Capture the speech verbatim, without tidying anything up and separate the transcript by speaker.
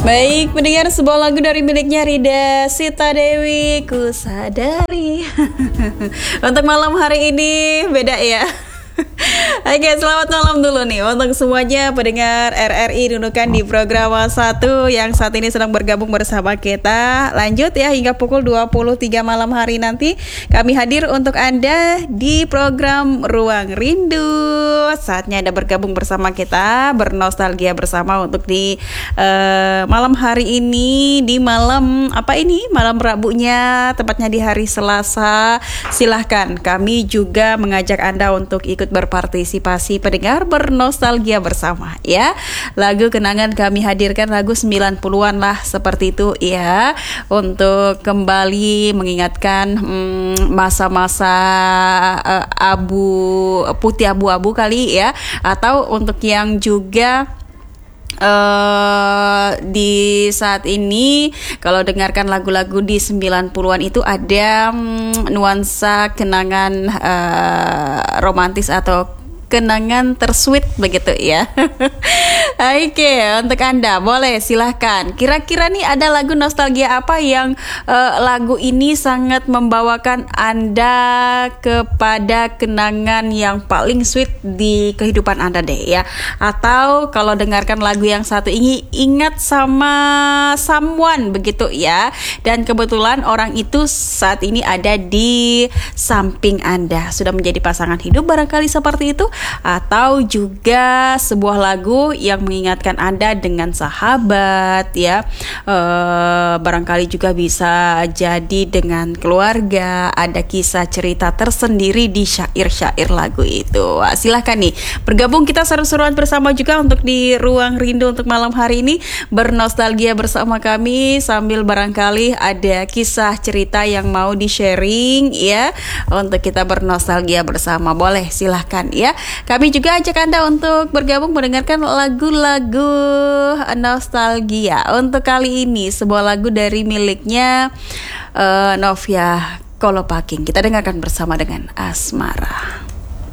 Speaker 1: Baik, mendengar sebuah lagu dari miliknya Rida Sita Dewi, Ku Sadari. Untuk malam hari ini beda ya. Oke, selamat malam dulu nih untuk semuanya pendengar R R I Nunukan di program satu yang saat ini sedang bergabung bersama kita. Lanjut ya hingga pukul dua puluh tiga malam hari nanti kami hadir untuk Anda di program Ruang Rindu. Saatnya Anda bergabung bersama kita, bernostalgia bersama untuk di uh, malam hari ini, di malam apa ini? Malam Rabunya, tepatnya di hari Selasa. Silahkan, kami juga mengajak Anda untuk ikut berpartisipasi pendengar bernostalgia bersama ya. Lagu kenangan kami hadirkan lagu sembilan puluhan lah seperti itu ya, untuk kembali mengingatkan hmm, masa-masa uh, abu putih abu-abu kali ya, atau untuk yang juga Uh, di saat ini kalau dengarkan lagu-lagu di sembilan puluhan itu ada um, nuansa kenangan uh, romantis atau kenangan tersweet begitu ya. Oke, untuk Anda boleh silahkan. Kira-kira nih ada lagu nostalgia apa yang uh, lagu ini sangat membawakan Anda kepada kenangan yang paling sweet di kehidupan Anda deh ya. Atau kalau dengarkan lagu yang satu ini ingat sama someone begitu ya. Dan kebetulan orang itu saat ini ada di samping Anda, sudah menjadi pasangan hidup barangkali seperti itu. Atau juga sebuah lagu yang mengingatkan Anda dengan sahabat ya, e, barangkali juga bisa jadi dengan keluarga. Ada kisah cerita tersendiri di syair-syair lagu itu. Wah, silahkan nih bergabung kita seru-seruan bersama juga untuk di Ruang Rindu untuk malam hari ini, bernostalgia bersama kami sambil barangkali ada kisah cerita yang mau di-sharing ya, untuk kita bernostalgia bersama. Boleh silahkan ya. Kami juga ajak Anda untuk bergabung mendengarkan lagu-lagu nostalgia. Untuk kali ini sebuah lagu dari miliknya uh, Novia Kolopaking. Kita dengarkan bersama dengan Asmara.